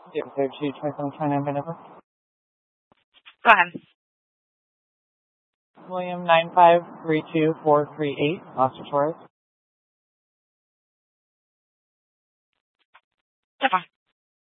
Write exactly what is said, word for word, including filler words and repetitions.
zero zero two, twenty-seven twenty-nine, Vanessa. Go ahead. William nine five three two four three eight, Oscar Torres. So far.